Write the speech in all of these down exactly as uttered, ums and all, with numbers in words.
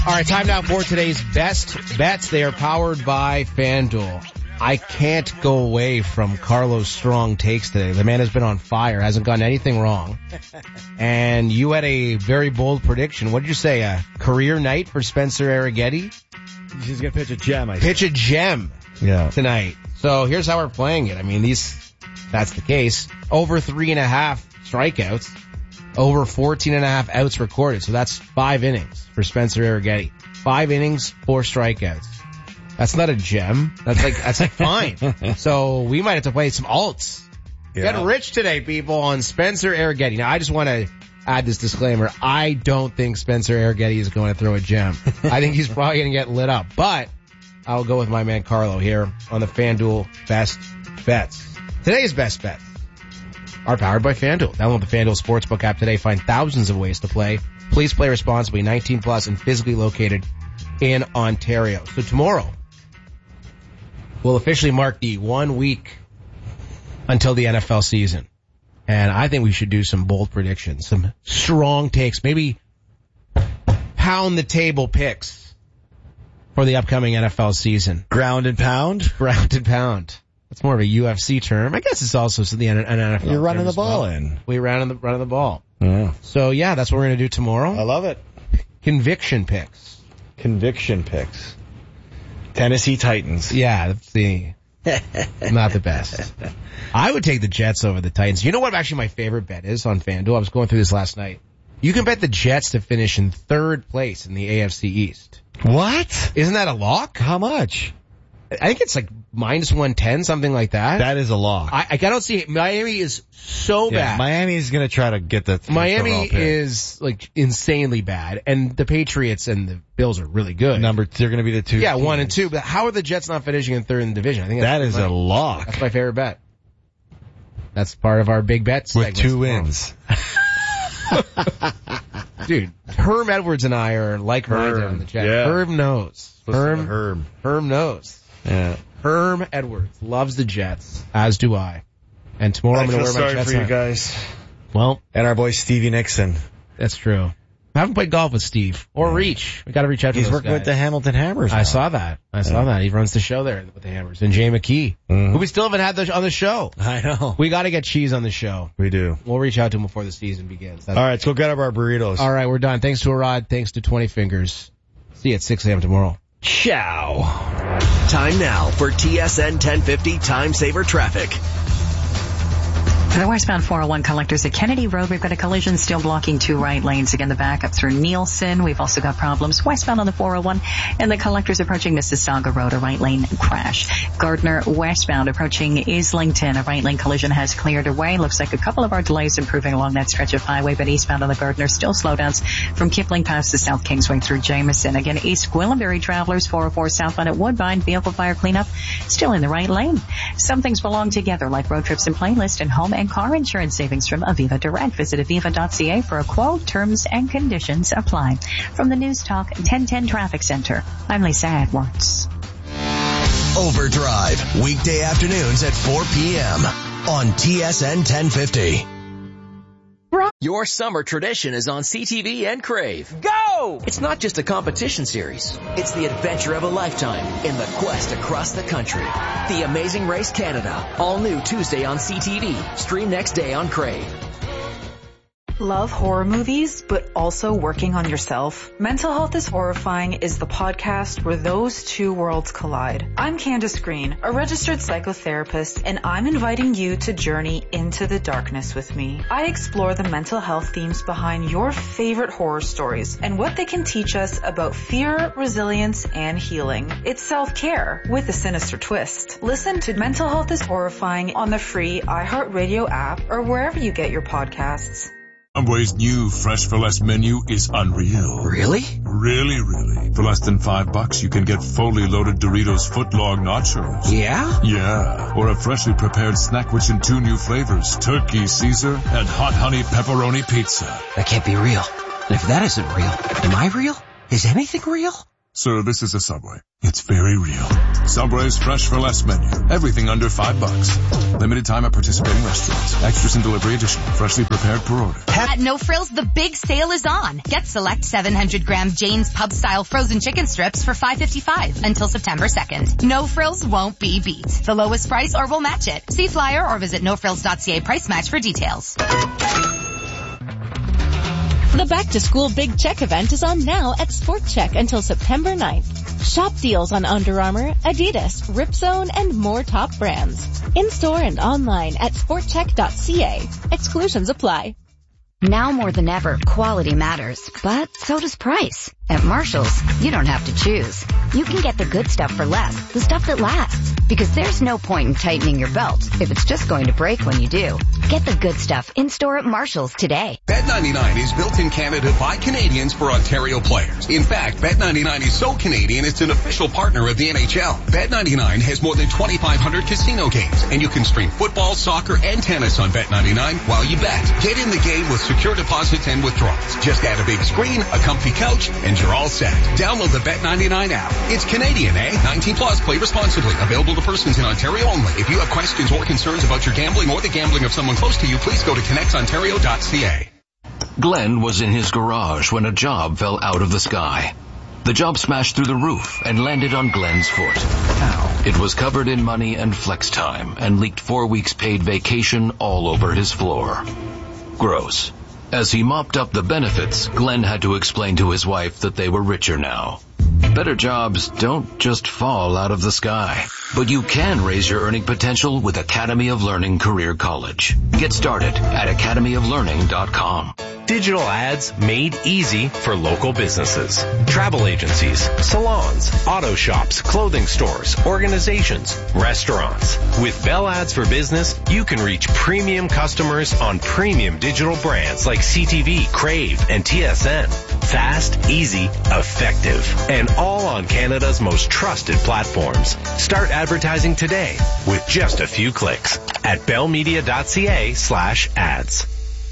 All right, time now for today's best bets. They are powered by FanDuel. I can't go away from Carlos' strong takes today. The man has been on fire, hasn't gotten anything wrong. And you had a very bold prediction. What did you say? A career night for Spencer Arrighetti? He's going to pitch a gem, I Pitch a gem yeah. tonight. So here's how we're playing it. I mean, these, that's the case. Over three and a half strikeouts. Over fourteen and a half outs recorded. So that's five innings for Spencer Arrighetti. Five innings, four strikeouts. That's not a gem. That's like, that's like fine. So we might have to play some alts. Yeah. Get rich today, people, on Spencer Arrighetti. Now, I just want to add this disclaimer. I don't think Spencer Arrighetti is going to throw a gem. I think he's probably going to get lit up. But I'll go with my man Carlo here on the FanDuel Best Bets. Today's Best Bets are powered by FanDuel. Download the FanDuel Sportsbook app today. Find thousands of ways to play. Please play responsibly. nineteen plus and physically located in Ontario. So tomorrow will officially mark the one week until the N F L season. And I think we should do some bold predictions, some strong takes, maybe pound the table picks for the upcoming N F L season. Ground and pound? Ground and pound. That's more of a U F C term. I guess it's also the N F L. You're running the ball well. in. We ran the, running the ball. Yeah. So yeah, that's what we're going to do tomorrow. I love it. Conviction picks. Conviction picks. Tennessee Titans. Yeah, that's the, not the best. I would take the Jets over the Titans. You know what actually my favorite bet is on FanDuel? I was going through this last night. You can bet the Jets to finish in third place in the A F C East. What? Isn't that a lock? How much? I think it's like minus one ten, something like that. That is a lock. I, I don't see it. Miami is so yeah, bad. Miami's going to try to get the Miami is like insanely bad, and the Patriots and the Bills are really good. Number, they're going to be the two. Yeah, teams. one and two. But how are the Jets not finishing in third in the division? I think that's that is my, a lock. That's my favorite bet. That's part of our big bets with two wins. Dude, Herm Edwards and I are like-minded on the Jets. Yeah. Herm knows. Herm, Herm. Herm knows. Yeah. Herm Edwards loves the Jets, as do I. And tomorrow I'm going to wear my Jets for you hat. guys. Well, and our boy Stevie Nixon. That's true. I haven't played golf with Steve or yeah. Reach. We got to reach out to He's those working guys. with the Hamilton Hammers. Now. I saw that. I saw yeah. that. He runs the show there with the Hammers. And Jay McKee, mm-hmm. who we still haven't had the, on the show. I know. We got to get Cheese on the show. We do. We'll reach out to him before the season begins. That's All right, let's go get up our burritos. All right, we're done. Thanks to Arad. Thanks to twenty Fingers. See you at six a.m. tomorrow. Ciao. Time now for T S N ten fifty Time Saver Traffic. For the westbound four oh one collectors at Kennedy Road, we've got a collision still blocking two right lanes. Again, the backup through Nielsen. We've also got problems westbound on the four oh one, and the collectors approaching Mississauga Road, a right lane crash. Gardner westbound approaching Islington, a right lane collision has cleared away. Looks like a couple of our delays improving along that stretch of highway, but eastbound on the Gardner still slowdowns from Kipling past the South Kingsway through Jameson. Again, East Gwillimbury travelers, four oh four southbound at Woodbine, vehicle fire cleanup still in the right lane. Some things belong together, like road trips and playlist and home and car insurance savings from Aviva Direct. Visit aviva dot c a for a quote. Terms and conditions apply. From the News Talk ten ten Traffic Center, I'm Lisa Edwards. Overdrive, weekday afternoons at four p.m. on T S N ten fifty. Your summer tradition is on C T V and Crave. Go! It's not just a competition series. It's the adventure of a lifetime in the quest across the country. The Amazing Race Canada. All new Tuesday on C T V. Stream next day on Crave. Love horror movies, but also working on yourself? Mental Health is Horrifying is the podcast where those two worlds collide. I'm Candace Green, a registered psychotherapist, and I'm inviting you to journey into the darkness with me. I explore the mental health themes behind your favorite horror stories and what they can teach us about fear, resilience, and healing. It's self-care with a sinister twist. Listen to Mental Health is Horrifying on the free iHeartRadio app or wherever you get your podcasts. Subway's new Fresh for Less menu is unreal. Really? Really, really. For less than five bucks, you can get fully loaded Doritos footlong nachos. Yeah? Yeah. Or a freshly prepared snack which in two new flavors, turkey Caesar and hot honey pepperoni pizza. That can't be real. And if that isn't real, am I real? Is anything real? Sir, this is a Subway. It's very real. Subway's fresh for less menu. Everything under five bucks. Limited time at participating restaurants. Extras and delivery additional. Freshly prepared per order. At No Frills, the big sale is on. Get select seven hundred gram Jane's Pub style frozen chicken strips for five fifty-five until September second. No Frills won't be beat. The lowest price or we'll match it. See flyer or visit no frills dot c a price match for details. The Back to School Big Check event is on now at Sport Check until September ninth. Shop deals on Under Armour, Adidas, Ripzone, and more top brands. In-store and online at sport check dot c a. Exclusions apply. Now more than ever, quality matters, but so does price. At Marshall's, you don't have to choose. You can get the good stuff for less, the stuff that lasts. Because there's no point in tightening your belt if it's just going to break when you do. Get the good stuff in-store at Marshall's today. Bet ninety-nine is built in Canada by Canadians for Ontario players. In fact, Bet ninety-nine is so Canadian it's an official partner of the N H L. Bet ninety-nine has more than twenty-five hundred casino games, and you can stream football, soccer, and tennis on Bet ninety-nine while you bet. Get in the game with secure deposits and withdrawals. Just add a big screen, a comfy couch, and you're all set. Download the Bet ninety-nine app. It's Canadian, eh? nineteen plus, play responsibly. Available to persons in Ontario only. If you have questions or concerns about your gambling or the gambling of someone close to you, please go to connect ontario dot c a. Glenn was in his garage when a job fell out of the sky. The job smashed through the roof and landed on Glenn's foot. Ow. It was covered in money and flex time and leaked four weeks paid vacation all over his floor. Gross. As he mopped up the benefits, Glenn had to explain to his wife that they were richer now. Better jobs don't just fall out of the sky, but you can raise your earning potential with Academy of Learning Career College. Get started at academy of learning dot com. Digital ads made easy for local businesses. Travel agencies, salons, auto shops, clothing stores, organizations, restaurants. With Bell Ads for Business, you can reach premium customers on premium digital brands like C T V, Crave, and T S N. Fast, easy, effective, and all on Canada's most trusted platforms. Start advertising today with just a few clicks at bell media dot c a slash ads.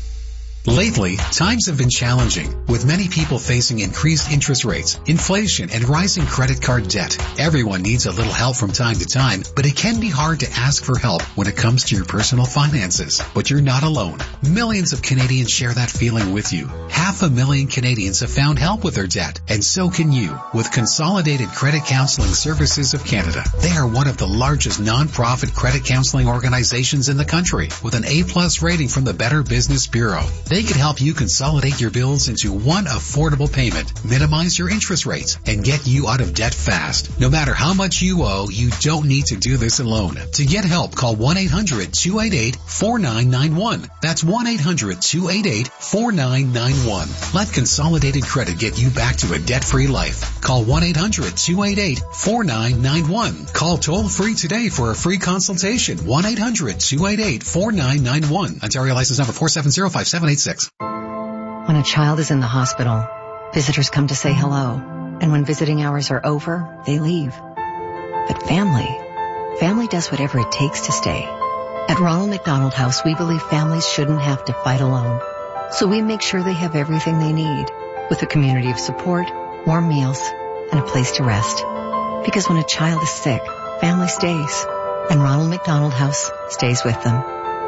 Lately, times have been challenging, with many people facing increased interest rates, inflation, and rising credit card debt. Everyone needs a little help from time to time, but it can be hard to ask for help when it comes to your personal finances. But you're not alone. Millions of Canadians share that feeling with you. Half a million Canadians have found help with their debt, and so can you, with Consolidated Credit Counseling Services of Canada. They are one of the largest non-profit credit counseling organizations in the country, with an A-plus rating from the Better Business Bureau. They can help you consolidate your bills into one affordable payment, minimize your interest rates, and get you out of debt fast. No matter how much you owe, you don't need to do this alone. To get help, call one eight hundred two eight eight four nine nine one. That's one eight hundred two eight eight four nine nine one. Let Consolidated Credit get you back to a debt-free life. Call one eight hundred two eight eight four nine nine one. Call toll-free today for a free consultation. one eight hundred two eight eight four nine nine one. Ontario license number four seven zero five seven eight six. When a child is in the hospital, visitors come to say hello. And when visiting hours are over, they leave. But family, family does whatever it takes to stay. At Ronald McDonald House, we believe families shouldn't have to fight alone. So we make sure they have everything they need, with a community of support, warm meals, and a place to rest. Because when a child is sick, family stays. And Ronald McDonald House stays with them.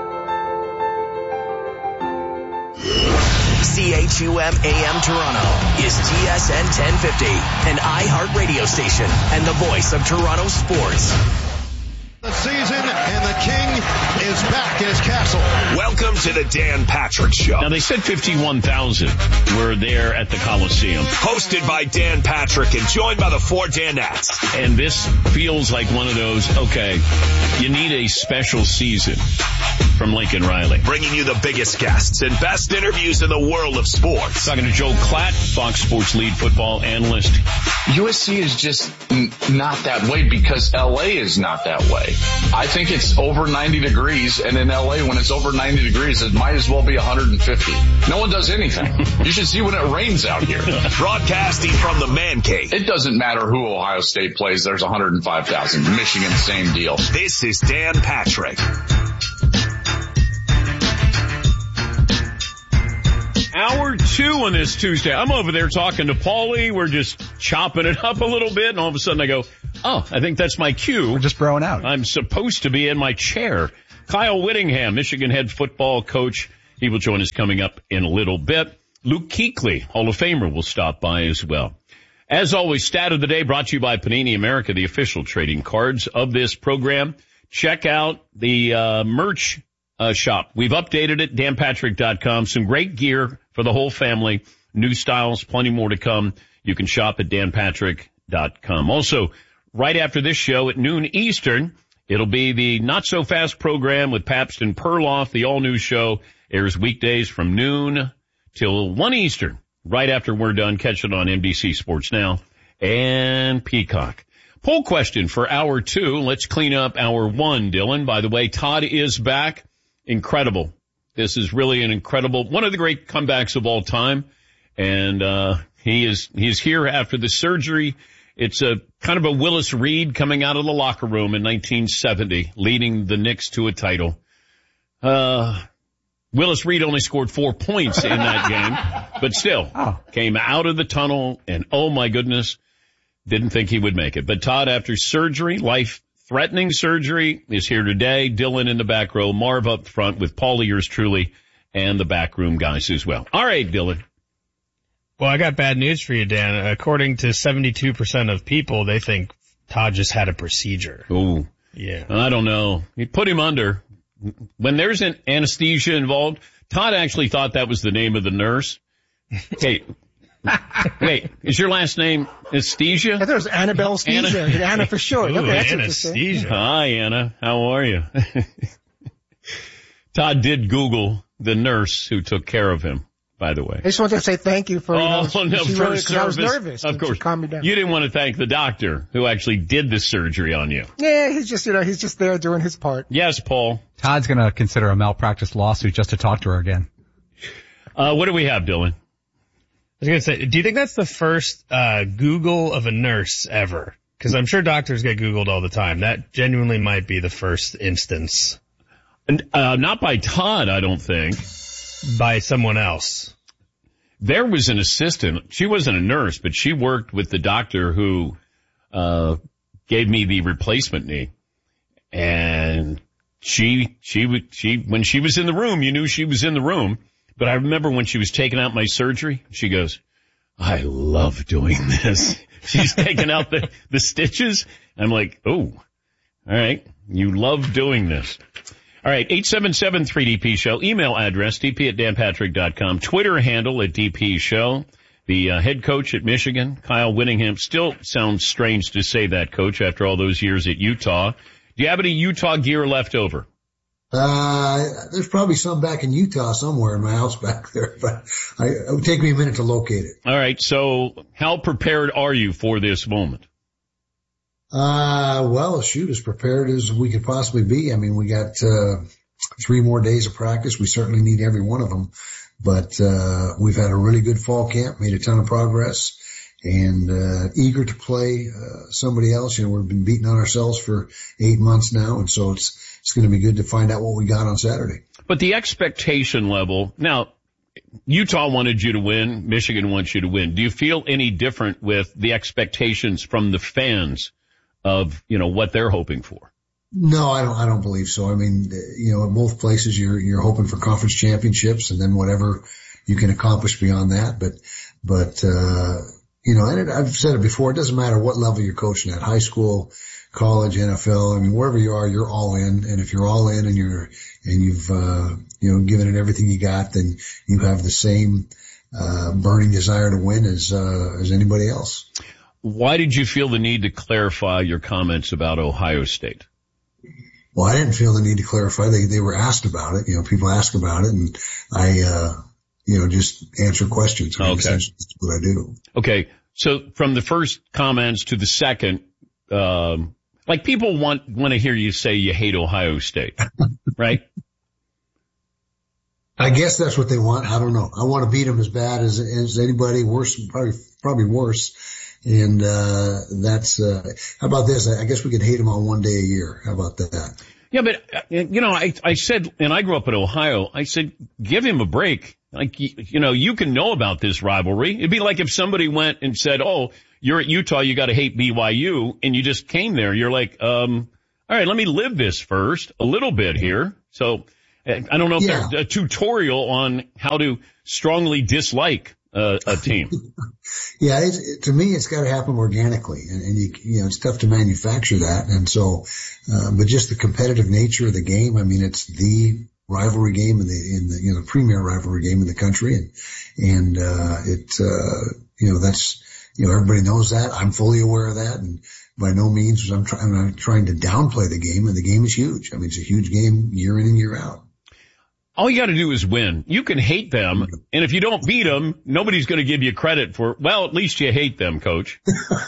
C H U M A M Toronto is T S N ten fifty, an iHeart radio station and the voice of Toronto sports. The season and the king is back in his castle. Welcome to the Dan Patrick Show. Now they said fifty-one thousand were there at the Coliseum. Hosted by Dan Patrick and joined by the four Danettes. And this feels like one of those, okay, you need a special season from Lincoln Riley. Bringing you the biggest guests and best interviews in the world of sports. Talking to Joe Klatt, Fox Sports lead football analyst. U S C is just n- not that way because L A is not that way. I think it's over ninety degrees, and in L A when it's over ninety degrees, it might as well be one hundred fifty. No one does anything. You should see when it rains out here. Broadcasting from the man cave. It doesn't matter who Ohio State plays. There's one hundred five thousand. Michigan, same deal. This is Dan Patrick. Hour two on this Tuesday. I'm over there talking to Paulie. We're just chopping it up a little bit, and all of a sudden I go, oh, I think that's my cue. We're just broing out. I'm supposed to be in my chair. Kyle Whittingham, Michigan head football coach. He will join us coming up in a little bit. Luke Kuechly, Hall of Famer, will stop by as well. As always, Stat of the Day brought to you by Panini America, the official trading cards of this program. Check out the uh, merch uh, shop. We've updated it, dan patrick dot com. Some great gear for the whole family. New styles, plenty more to come. You can shop at dan patrick dot com. Also, right after this show at noon Eastern, it'll be the Not So Fast program with Pabst and Perloff. The all-new show airs weekdays from noon till one Eastern. Right after we're done, catch it on N B C Sports Now and Peacock. Poll question for hour two. Let's clean up hour one, Dylan. By the way, Todd is back. Incredible. This is really an incredible, one of the great comebacks of all time. And, uh, he is, he's here after the surgery. It's a kind of a Willis Reed coming out of the locker room in nineteen seventy, leading the Knicks to a title. Uh, Willis Reed only scored four points in that game, but still oh. came out of the tunnel and, oh my goodness, didn't think he would make it. But Todd, after surgery, life-threatening surgery, is here today. Dylan in the back row, Marv up front with Paulie, yours truly, and the backroom guys as well. All right, Dylan. Well, I got bad news for you, Dan. According to seventy-two percent of people, they think Todd just had a procedure. Ooh. Yeah. I don't know. You put him under. When there's an anesthesia involved, Todd actually thought that was the name of the nurse. Hey, wait, is your last name Anesthesia? I thought it was Annabelle Anesthesia. Anna, Anna for short. Ooh, okay, that's Anesthesia. Hi, Anna. How are you? Todd did Google the nurse who took care of him, by the way. I just wanted to say thank you for, you know, oh, no, for really, service. I was nervous. Of course. Calm me down. You didn't want to thank the doctor who actually did the surgery on you. Yeah, he's just, you know, he's just there doing his part. Yes, Paul. Todd's going to consider a malpractice lawsuit just to talk to her again. Uh, what do we have, Dylan? I was going to say, do you think that's the first uh Google of a nurse ever? Because I'm sure doctors get Googled all the time. That genuinely might be the first instance. And, uh, not by Todd, I don't think. By someone else. There was an assistant. She wasn't a nurse, but she worked with the doctor who uh gave me the replacement knee. And she, she would, she, when she was in the room, you knew she was in the room. But I remember when she was taking out my surgery, she goes, I love doing this. She's taking out the, the stitches. I'm like, oh, all right. You love doing this. All right. eight seven seven three D P show. Email address, d p at dan patrick dot com. Twitter handle at D P show. The uh, head coach at Michigan, Kyle Whittingham. Still sounds strange to say that, coach, after all those years at Utah. Do you have any Utah gear left over? Uh, there's probably some back in Utah somewhere in my house back there, but I, it would take me a minute to locate it. All right. So how prepared are you for this moment? Uh, well, shoot, as prepared as we could possibly be. I mean, we got, uh, three more days of practice. We certainly need every one of them, but, uh, we've had a really good fall camp, made a ton of progress, and, uh, eager to play, uh, somebody else. You know, we've been beating on ourselves for eight months now, and so it's, It's going to be good to find out what we got on Saturday. But the expectation level, now, Utah wanted you to win, Michigan wants you to win. Do you feel any different with the expectations from the fans of, you know, what they're hoping for? No, I don't, I don't believe so. I mean, you know, in both places you're, you're hoping for conference championships and then whatever you can accomplish beyond that. But, but, uh, you know, and it, I've said it before, it doesn't matter what level you're coaching at, high school, college, N F L, I mean, wherever you are, you're all in. And if you're all in and you're, and you've, uh, you know, given it everything you got, then you have the same, uh, burning desire to win as, uh, as anybody else. Why did you feel the need to clarify your comments about Ohio State? Well, I didn't feel the need to clarify. They, they were asked about it. You know, people ask about it, and I, uh, you know, just answer questions. I mean, okay. That's what I do. Okay. So from the first comments to the second, um, like people want, want to hear you say you hate Ohio State, right? I guess that's what they want. I don't know. I want to beat them as bad as, as anybody, worse, probably, probably worse. And, uh, that's, uh, how about this? I guess we could hate them on one day a year. How about that? Yeah, but, uh, you know, I, I said, and I grew up in Ohio, I said, give him a break. Like, you, you know, you can know about this rivalry. It'd be like if somebody went and said, oh, you're at Utah, you got to hate B Y U, and you just came there. You're like, um, all right, let me live this first a little bit here. So I don't know if Yeah. there's a tutorial on how to strongly dislike uh, a team. Yeah, it's, it, to me, it's got to happen organically, and, and you, you know, it's tough to manufacture that. And so, uh, but just the competitive nature of the game. I mean, it's the rivalry game in the, in the, you know, the premier rivalry game in the country. And, and, uh, it, uh, you know, that's, you know, everybody knows that. I'm fully aware of that. And by no means was I'm trying, I'm not trying to downplay the game, and the game is huge. I mean, it's a huge game year in and year out. All you got to do is win. You can hate them, and if you don't beat them, nobody's going to give you credit for, well, at least you hate them, Coach.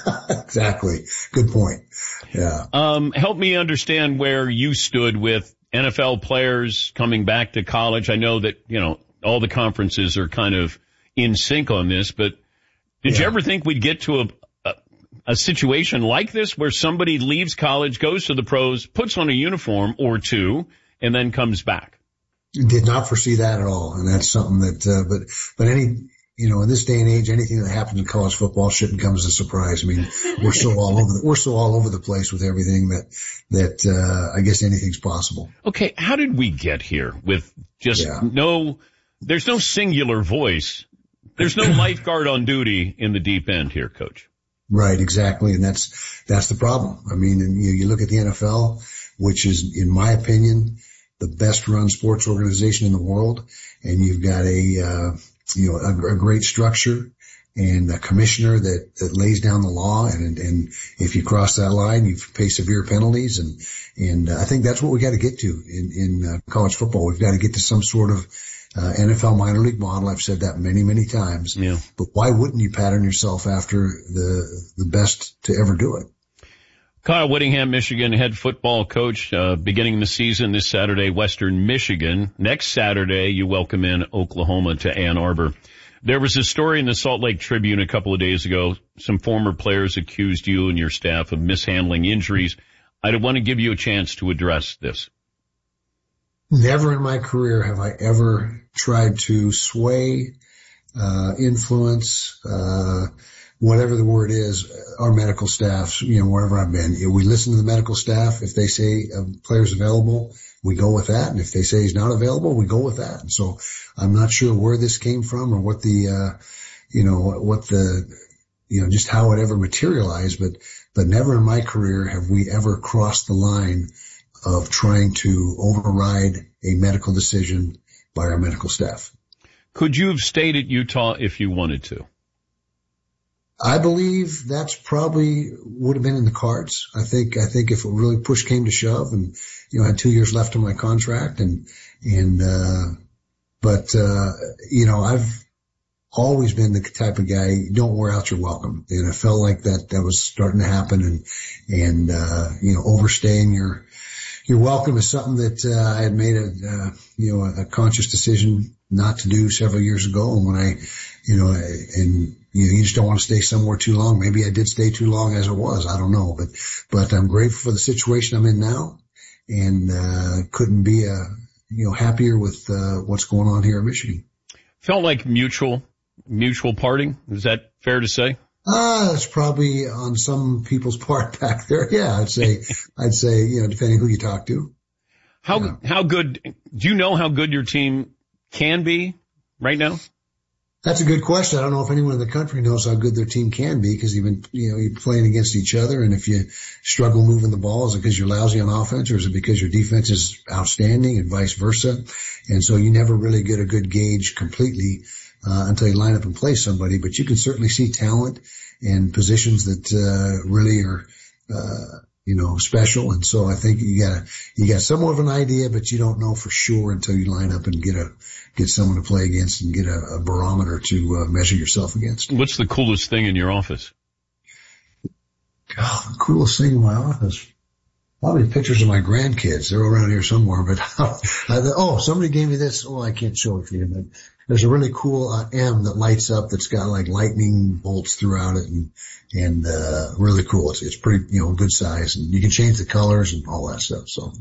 Exactly. Good point. Yeah. Um, help me understand where you stood with N F L players coming back to college. I know that, you know, all the conferences are kind of in sync on this, but did yeah. you ever think we'd get to a, a, a situation like this where somebody leaves college, goes to the pros, puts on a uniform or two, and then comes back? Did not foresee that at all. And that's something that, uh, but, but any, you know, in this day and age, anything that happens in college football shouldn't come as a surprise. I mean, we're so all over the, we're so all over the place with everything that, that, uh, I guess anything's possible. Okay. How did we get here with just yeah. no, there's no singular voice. There's no lifeguard on duty in the deep end here, Coach. Right. Exactly. And that's, that's the problem. I mean, and you, you look at the N F L, which is, in my opinion, the best run sports organization in the world. And you've got a, uh, you know, a, a great structure and a commissioner that, that lays down the law. And, and if you cross that line, you pay severe penalties. And, and uh, I think that's what we got to get to in, in uh, college football. We've got to get to some sort of uh, N F L minor league model. I've said that many, many times. Yeah. But why wouldn't you pattern yourself after the, the best to ever do it? Kyle Whittingham, Michigan head football coach, uh, beginning the season this Saturday, Western Michigan. Next Saturday, you welcome in Oklahoma to Ann Arbor. There was a story in the Salt Lake Tribune a couple of days ago. Some former players accused you and your staff of mishandling injuries. I want to give you a chance to address this. Never in my career have I ever tried to sway, uh, influence, uh, whatever the word is, our medical staff, you know, wherever I've been. We listen to the medical staff. If they say a player's available, we go with that. And if they say he's not available, we go with that. And so I'm not sure where this came from or what the, uh, you know, what the, you know, just how it ever materialized. But, but never in my career have we ever crossed the line of trying to override a medical decision by our medical staff. Could you have stayed at Utah if you wanted to? I believe that's probably would have been in the cards. I think, I think if it really push came to shove and, you know, I had two years left on my contract and, and, uh, but, uh, you know, I've always been the type of guy, don't wear out your welcome. And I felt like that, that was starting to happen and, and, uh, you know, overstaying your, your welcome is something that, uh, I had made a, uh, you know, a conscious decision not to do several years ago. And when I, you know, and, you know, you just don't want to stay somewhere too long. Maybe I did stay too long as it was. I don't know, but, but I'm grateful for the situation I'm in now and, uh, couldn't be, uh, you know, happier with, uh, what's going on here in Michigan. Felt like mutual, mutual parting. Is that fair to say? Uh, that's probably on some people's part back there. Yeah, I'd say, I'd say, you know, depending who you talk to. How, yeah. how good, do you know how good your team can be right now? That's a good question. I don't know if anyone in the country knows how good their team can be because you've been, you know, you're playing against each other. And if you struggle moving the ball, is it because you're lousy on offense or is it because your defense is outstanding and vice versa? And so you never really get a good gauge completely, uh, until you line up and play somebody, but you can certainly see talent and positions that, uh, really are, uh, you know, special. And so I think you got you got somewhat of an idea, but you don't know for sure until you line up and get a, get someone to play against and get a, a barometer to uh, measure yourself against. What's the coolest thing in your office? God, the coolest thing in my office. Probably pictures of my grandkids. They're around here somewhere, but, uh, oh, somebody gave me this. Oh, I can't show it to you, but there's a really cool, uh, M that lights up that's got like lightning bolts throughout it and, and, uh, really cool. It's, it's pretty, you know, good size and you can change the colors and all that stuff. So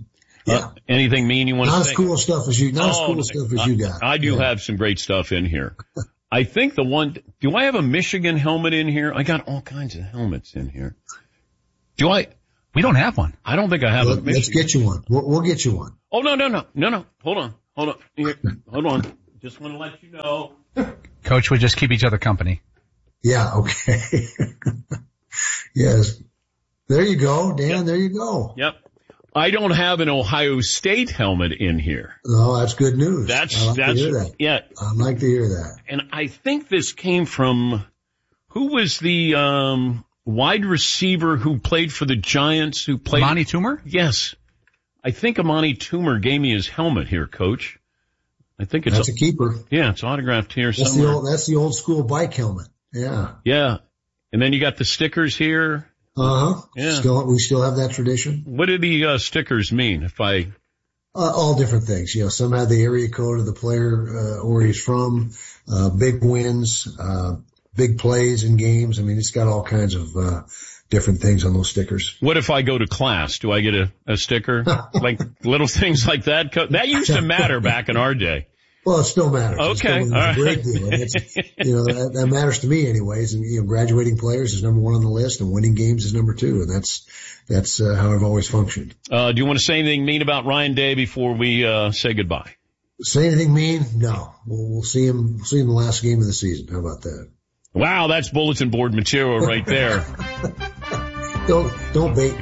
Yeah. Uh, anything mean you want to not say? Not as cool stuff as you, not oh, as cool stuff as I, you got. I do yeah. have some great stuff in here. I think the one, do I have a Michigan helmet in here? I got all kinds of helmets in here. Do I? We don't have one. I don't think I have Let, a Michigan. Let's get you one. We'll, we'll get you one. Oh, no, no, no, no, no. Hold on. Hold on. Here, hold on. Just want to let you know. Coach would just keep each other company. Yeah. Okay. Yes. There you go, Dan. Yep. There you go. Yep. I don't have an Ohio State helmet in here. No, that's good news. That's, I like that's, to hear that. yeah. I'd like to hear that. And I think this came from, who was the, um, wide receiver who played for the Giants who played? Amani Toomer? Yes. I think Amani Toomer gave me his helmet here, Coach. I think it's that's a, a keeper. Yeah, it's autographed here that's somewhere. The old, that's the old school bike helmet. Yeah. Yeah. And then you got the stickers here. Uh huh. Yeah. Still, we still have that tradition. What do the uh, stickers mean? If I, uh, all different things. You know, some have the area code of the player uh, where he's from. Uh, big wins, uh, big plays in games. I mean, it's got all kinds of uh different things on those stickers. What if I go to class? Do I get a, a sticker? Like little things like that? That used to matter back in our day. Well, it still matters. Okay. It's still a great deal. And it's, you know, that, that matters to me anyways. And, you know, graduating players is number one on the list and winning games is number two. And that's, that's, uh, how I've always functioned. Uh, do you want to say anything mean about Ryan Day before we, uh, say goodbye? Say anything mean? No. We'll, we'll see him, we'll see him the last game of the season. How about that? Wow. That's bulletin board material right there. don't, don't bait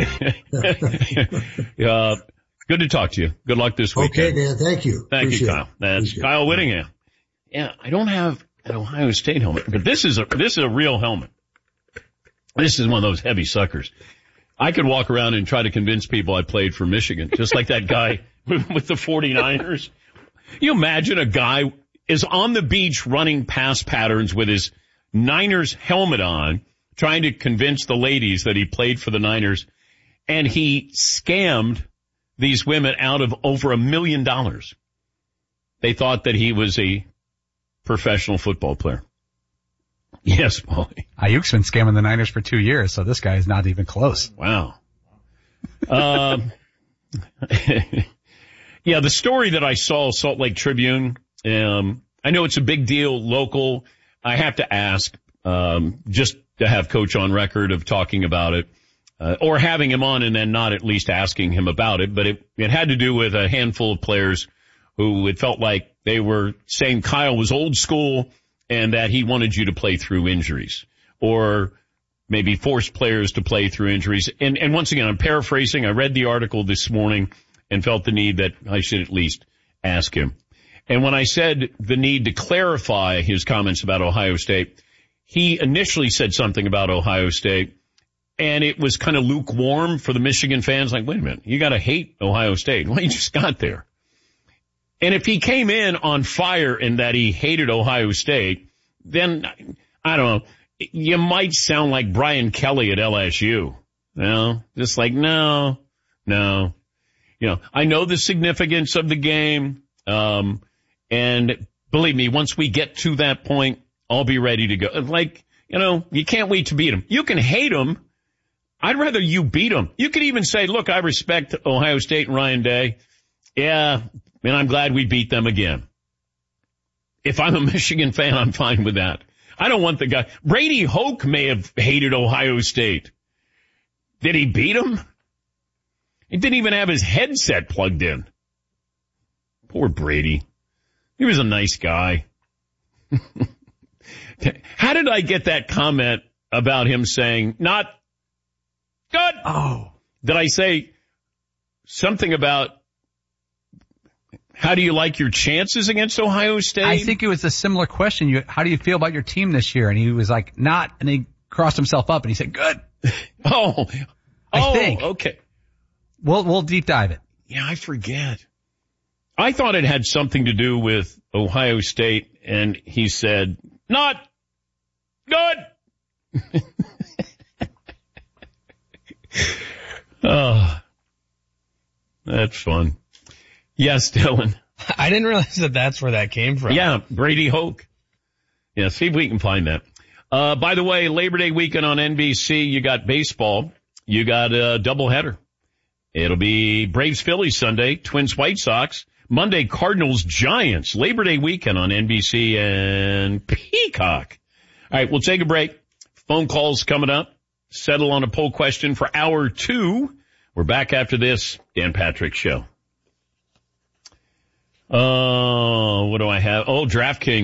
me. uh, Good to talk to you. Good luck this weekend. Okay, Dan. Thank you. Thank Appreciate you, Kyle. That's Appreciate Kyle it. Whittingham. Yeah, I don't have an Ohio State helmet, but this is a this is a real helmet. This is one of those heavy suckers. I could walk around and try to convince people I played for Michigan, just like that guy with the forty-niners. You imagine a guy is on the beach running pass patterns with his Niners helmet on, trying to convince the ladies that he played for the Niners, and he scammed these women out of over a million dollars. They thought that he was a professional football player. Yes, Paulie. Ayuk's been scamming the Niners for two years, so this guy is not even close. Wow. um, yeah, the story that I saw, Salt Lake Tribune, um, I know it's a big deal, local. I have to ask, um, just to have Coach on record of talking about it. Uh, or having him on and then not at least asking him about it, but it, it had to do with a handful of players who it felt like they were saying Kyle was old school and that he wanted you to play through injuries or maybe force players to play through injuries. And, and once again, I'm paraphrasing. I read the article this morning and felt the need that I should at least ask him. And when I said the need to clarify his comments about Ohio State, he initially said something about Ohio State. And it was kind of lukewarm for the Michigan fans. Like, wait a minute, you got to hate Ohio State. Well, you just got there. And if he came in on fire in that he hated Ohio State, then, I don't know, you might sound like Brian Kelly at L S U. You know, just like, no, no. You know, I know the significance of the game. Um, and believe me, once we get to that point, I'll be ready to go. Like, you know, you can't wait to beat him. You can hate him. I'd rather you beat them. You could even say, look, I respect Ohio State and Ryan Day. Yeah, and I'm glad we beat them again. If I'm a Michigan fan, I'm fine with that. I don't want the guy. Brady Hoke may have hated Ohio State. Did he beat him? He didn't even have his headset plugged in. Poor Brady. He was a nice guy. How did I get that comment about him saying, not good? Oh. Did I say something about how do you like your chances against Ohio State? I think it was a similar question. You, how do you feel about your team this year? And he was like, not, and he crossed himself up and he said, good. Oh, I oh, think. Okay. We'll, we'll deep dive it. Yeah, I forget. I thought it had something to do with Ohio State, and he said, not good. Oh, that's fun. Yes, Dylan. I didn't realize that that's where that came from. Yeah, Brady Hoke. Yeah, see if we can find that. Uh, by the way, Labor Day weekend on N B C, you got baseball. You got a doubleheader. It'll be Braves Phillies Sunday, Twins White Sox, Monday Cardinals Giants, Labor Day weekend on N B C and Peacock. All right, we'll take a break. Phone calls coming up. Settle on a poll question for hour two. We're back after this Dan Patrick Show. Uh, what do I have? Oh, DraftKings.